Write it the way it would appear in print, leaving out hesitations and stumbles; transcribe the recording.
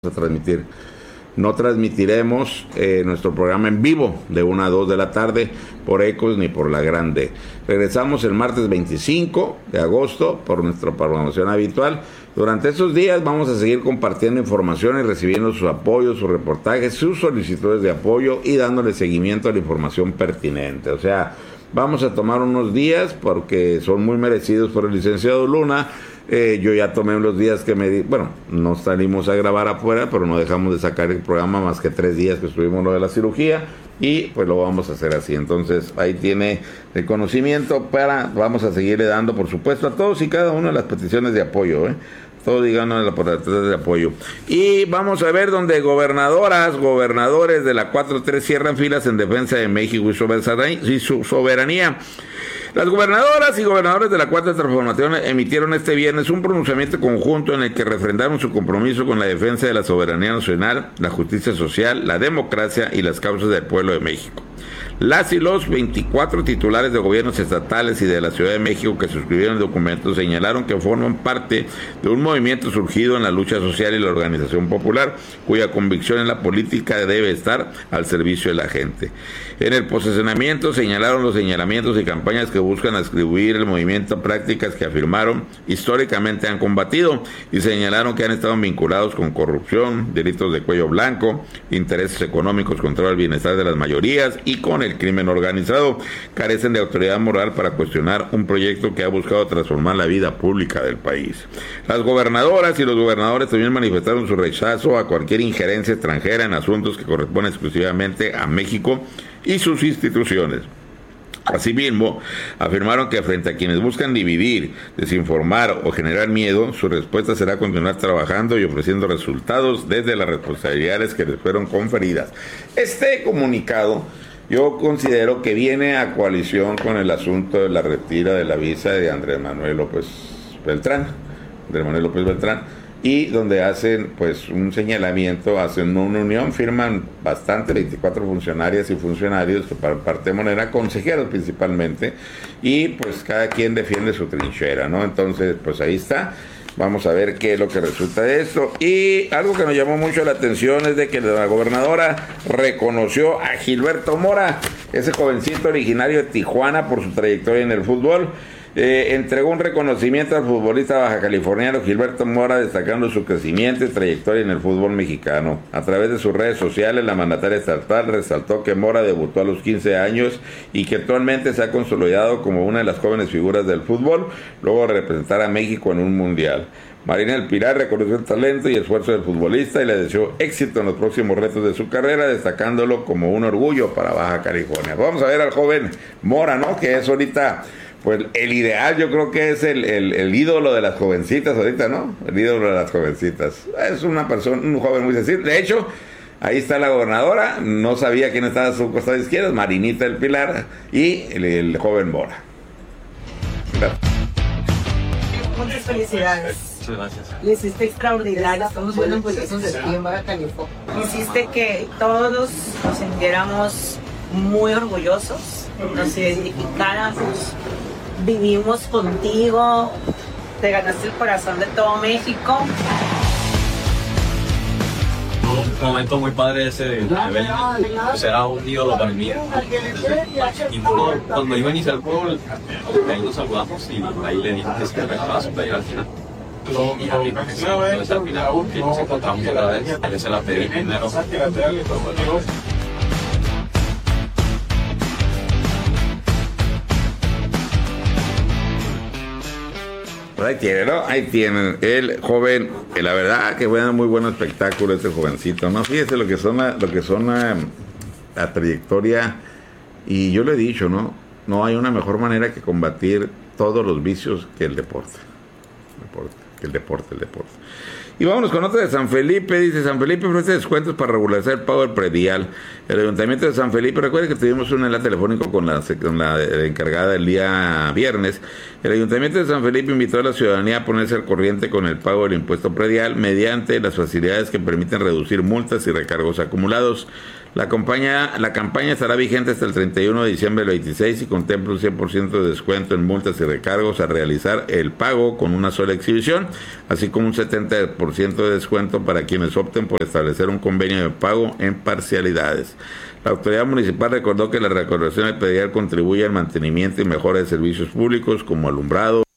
a transmitir. No transmitiremos nuestro programa en vivo de 1 a 2 de la tarde por Ecos ni por La Grande. Regresamos el martes 25 de agosto por nuestra programación habitual. Durante esos días vamos a seguir compartiendo información y recibiendo sus apoyos, sus reportajes, sus solicitudes de apoyo y dándole seguimiento a la información pertinente. O sea, vamos a tomar unos días porque son muy merecidos por el licenciado Luna. Yo ya tomé los días que no salimos a grabar afuera, pero no dejamos de sacar el programa más que 3 días que estuvimos lo de la cirugía y pues lo vamos a hacer así. Entonces ahí tiene el conocimiento vamos a seguirle dando, por supuesto, a todos y cada una de las peticiones de apoyo, todos digamos las peticiones de apoyo. Y vamos a ver donde gobernadores de la 4-3 cierran filas en defensa de México y su soberanía. Las gobernadoras y gobernadores de la Cuarta Transformación emitieron este viernes un pronunciamiento conjunto en el que refrendaron su compromiso con la defensa de la soberanía nacional, la justicia social, la democracia y las causas del pueblo de México. Las y los 24 titulares de gobiernos estatales y de la Ciudad de México que suscribieron el documento señalaron que forman parte de un movimiento surgido en la lucha social y la organización popular, cuya convicción en la política debe estar al servicio de la gente. En el posicionamiento señalaron los señalamientos y campañas que buscan atribuir el movimiento a prácticas que afirmaron históricamente han combatido y señalaron que han estado vinculados con corrupción, delitos de cuello blanco, intereses económicos contra el bienestar de las mayorías y con el crimen organizado. Carecen de autoridad moral para cuestionar un proyecto que ha buscado transformar la vida pública del país. Las gobernadoras y los gobernadores también manifestaron su rechazo a cualquier injerencia extranjera en asuntos que corresponden exclusivamente a México y sus instituciones. Asimismo, afirmaron que frente a quienes buscan dividir, desinformar o generar miedo, su respuesta será continuar trabajando y ofreciendo resultados desde las responsabilidades que les fueron conferidas. Este comunicado yo considero que viene a coalición con el asunto de la retira de la visa de Andrés Manuel López Beltrán, y donde hacen pues un señalamiento, hacen una unión, firman bastante 24 funcionarias y funcionarios que parte de manera consejeros principalmente, y pues cada quien defiende su trinchera, ¿no? Entonces pues ahí está. Vamos a ver qué es lo que resulta de esto. Y algo que nos llamó mucho la atención es de que la gobernadora reconoció a Gilberto Mora, ese jovencito originario de Tijuana, por su trayectoria en el fútbol. Entregó un reconocimiento al futbolista baja californiano Gilberto Mora, destacando su crecimiento y trayectoria en el fútbol mexicano. A través de sus redes sociales, la mandataria estatal resaltó que Mora debutó a los 15 años y que actualmente se ha consolidado como una de las jóvenes figuras del fútbol, luego de representar a México en un mundial. Marina del Pilar reconoció el talento y esfuerzo del futbolista y le deseó éxito en los próximos retos de su carrera, destacándolo como un orgullo para Baja California. Vamos a ver al joven Mora, ¿no? Que es ahorita pues el ideal, yo creo que es el ídolo de las jovencitas ahorita, ¿no? El ídolo de las jovencitas. Es una persona, un joven muy sensible. De hecho, ahí está la gobernadora, no sabía quién estaba a su costado izquierdo, Marinita del Pilar y el joven Mora. Gracias. Muchas felicidades. Muchas gracias. Le hiciste extraordinario, estamos muy orgullosos de ti en Baja California. Hiciste que todos nos sintiéramos muy orgullosos, nos identificáramos. Vivimos contigo, te ganaste el corazón de todo México. Un momento muy padre ese evento, pues era un ídolo para mí. Y cuando iba a iniciar el juego, ahí nos saludamos y ahí le dije que se regalaba su playera al final. Y a mí, pues, al final, que nos encontramos otra vez, él se la pedí primero. Ahí tienen, ¿no? Ahí tienen el joven, la verdad que fue un muy buen espectáculo este jovencito, ¿no? Fíjese lo que son la trayectoria, y yo le he dicho, ¿no? No hay una mejor manera que combatir todos los vicios que el deporte. El deporte. Y vámonos con otra de San Felipe. Dice: San Felipe ofrece descuentos para regularizar el pago del predial. El Ayuntamiento de San Felipe, recuerde que tuvimos un enlace telefónico con la encargada el día viernes. El Ayuntamiento de San Felipe invitó a la ciudadanía a ponerse al corriente con el pago del impuesto predial mediante las facilidades que permiten reducir multas y recargos acumulados. La campaña estará vigente hasta el 31 de diciembre del 26 y contempla un 100% de descuento en multas y recargos a realizar el pago con una sola exhibición, así como un 70% 50% de descuento para quienes opten por establecer un convenio de pago en parcialidades. La autoridad municipal recordó que la recaudación del predial contribuye al mantenimiento y mejora de servicios públicos como alumbrado,